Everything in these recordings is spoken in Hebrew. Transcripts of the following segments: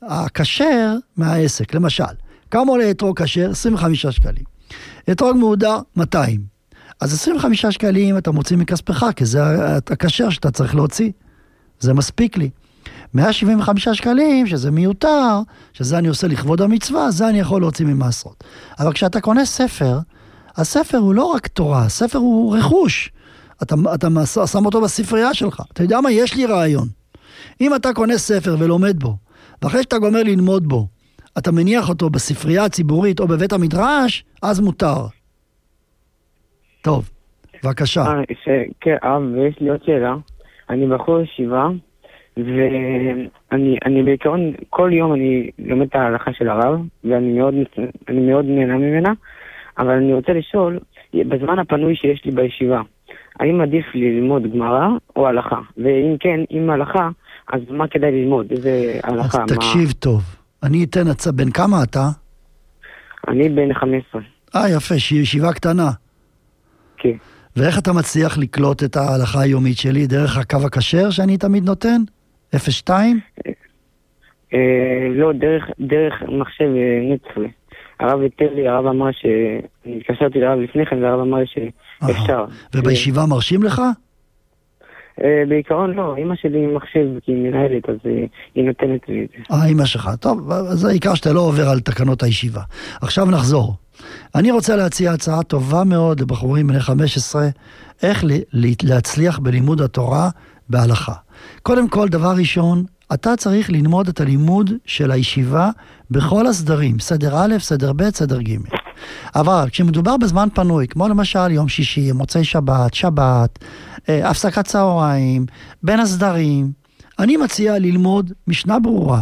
הכשר מהעסק. למשל, כמה עולה אתרוג כשר? 25 שקלים. אתרוג מהודר, 200. אז 25 שקלים אתה מוציא מכספך, כי זה הכשר שאתה צריך להוציא. זה מספיק לי. 175 שקלים, שזה מיותר, שזה אני עושה לכבוד המצווה, זה אני יכול להוציא ממעשרות. אבל כשאתה קונה ספר, הספר הוא לא רק תורה, הספר הוא רכוש. אתה שם אותו בספרייה שלך. אתה יודע מה? יש לי רעיון. אם אתה קונה ספר ולומד בו, ואחרי שאתה גומר ללמוד בו, אתה מניח אותו בספרייה הציבורית או בבית המדרש, אז מותר. טוב, בבקשה. כן, ויש לי עוד שאלה. אני בחור ישיבה, ואני בעיקרון, כל יום אני לומד את ההלכה של הרב, ואני מאוד נהנה ממנה, אבל אני רוצה לשאול, בזמן הפנוי שיש לי בישיבה, האם עדיף לי ללמוד גמרא או הלכה? ואם כן, אם הלכה, אז מה כדאי ללמוד? איזה הלכה? אז תקשיב טוב. אני אתן הצעה, בן כמה אתה? אני בן 15. יפה, ישיבה קטנה. כן. ואיך אתה מצליח לקלוט את ההלכה היומית שלי? דרך הקו הכשר שאני תמיד נותן? 02? לא, דרך מחשב נצרי. הרב היתר לי, הרב אמר אני התקשרתי לרב לפני כן, והרב אמר שאפשר. ובישיבה מרשים לך? בעיקרון לא, אמא שלי מחשב כי היא מנהלת, אז היא נותנת לי את זה. אמא שלך, טוב, אז העיקר שאתה לא עובר על תקנות הישיבה. עכשיו נחזור. אני רוצה להציע הצעה טובה מאוד לבחורים בני 15, איך להצליח בלימוד התורה בהלכה. קודם כל, דבר ראשון, אתה צריך ללמוד את הלימוד של הישיבה בכל הסדרים, סדר א', סדר ב', סדר ג'. אבל כשמדובר בזמן פנוי, כמו למשל יום שישי, מוצאי שבת, הפסקת צהריים, בין הסדרים, אני מציע ללמוד משנה ברורה.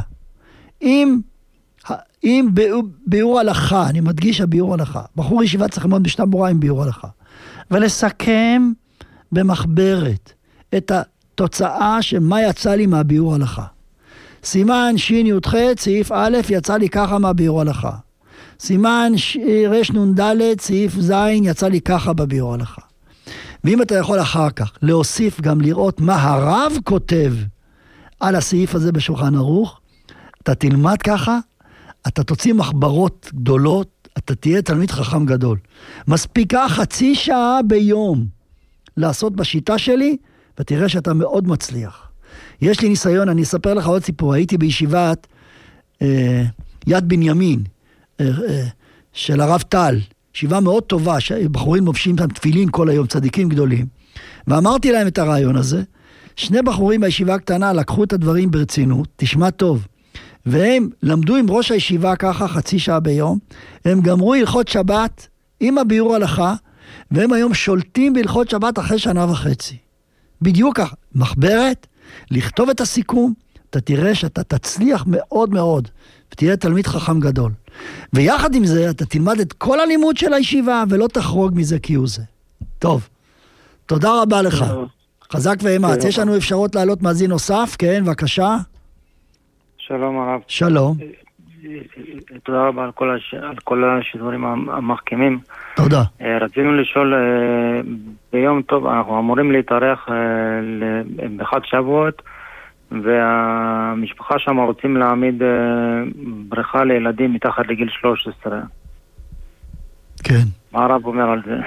אם ביאור הלכה, אני מדגיש הביאור הלכה, בחור ישיבה צריך ללמוד משנה ברורה עם ביאור הלכה, ולסכם במחברת את התוצאה של מה יצא לי מהביאור הלכה. סימן שי"ח, סעיף א', יצא לי ככה מהביאור הלכה. סימן רנ"ד, סעיף ז', יצא לי ככה בביאור הלכה. ואם אתה יכול אחר כך להוסיף גם לראות מה הרב כותב על הסעיף הזה בשולחן ערוך, אתה תלמד ככה, אתה תוציא מחברות גדולות, אתה תהיה תלמיד חכם גדול. מספיקה חצי שעה ביום לעשות בשיטה שלי, ותראה שאתה מאוד מצליח. יש לי ניסיון, אני אספר לך עוד סיפור. הייתי בישיבת יד בנימין של הרב טל, ישיבה מאוד טובה, שבחורים לובשים שם תפילין כל היום, צדיקים גדולים. ואמרתי להם את הרעיון הזה. שני בחורים בישיבה הקטנה לקחו את הדברים ברצינות, תשמע טוב. והם למדו עם ראש הישיבה ככה חצי שעה ביום, הם גמרו הלכות שבת עם הביאור הלכה, והם היום שולטים בהלכות שבת אחרי שנה וחצי. בדיוק ככה, מחברת, לכתוב את הסיכום, אתה תראה שאתה תצליח מאוד מאוד, ותהיה תלמיד חכם גדול. ויחד עם זה, אתה תלמד את כל הלימוד של הישיבה, ולא תחרוג מזה כיהו זה. טוב, תודה רבה לך. חזק ואמץ. יש לנו אפשרות לעלות מאזין נוסף, כן, בבקשה. שלום הרב. שלום. תודה רבה על כל השידורים המחכימים. תודה. רצינו לשאול, ביום טוב אנחנו אמורים להתארח בחג שבועות, והמשפחה שם רוצים להעמיד בריכה לילדים מתחת לגיל 13. כן. מה הרב אומר על זה?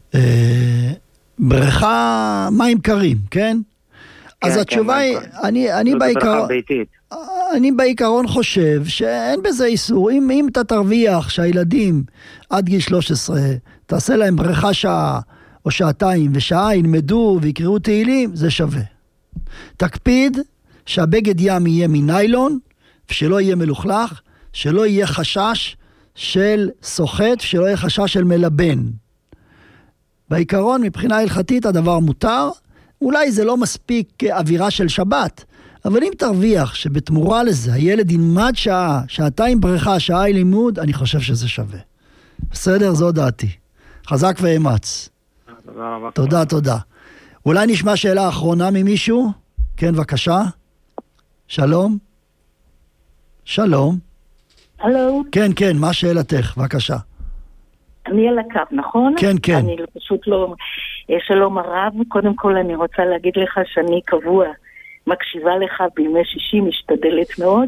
בריכה מים קרים, כן? אז התשובה היא, אני בעיקרון חושב שאין בזה איסור. אם אתה תרוויח שהילדים עד גיל 13, תעשה להם בריכה שעה או שעתיים, ושעה ילמדו ויקראו תהילים, זה שווה. תקפיד שהבגד ים יהיה מניילון, ושלא יהיה מלוכלך, שלא יהיה חשש של סוחט, שלא יהיה חשש של מלבן. בעיקרון, מבחינה הלכתית, הדבר מותר. אולי זה לא מספיק אווירה של שבת, אבל אם תרוויח שבתמורה לזה הילד ילמד שעה, שעתיים בריכה, שעה לימוד, אני חושב שזה שווה. בסדר? זו דעתי. חזק ואמץ. תודה רבה. תודה, תודה. אולי נשמע שאלה אחרונה ממישהו? כן, בבקשה. שלום. שלום. הלו. כן, כן, מה שאלתך? בבקשה. אני על הקו, נכון? כן, כן. אני פשוט לא... שלום הרב, קודם כל אני רוצה להגיד לך שאני קבוע מקשיבה לך בימי שישי, משתדלת מאוד.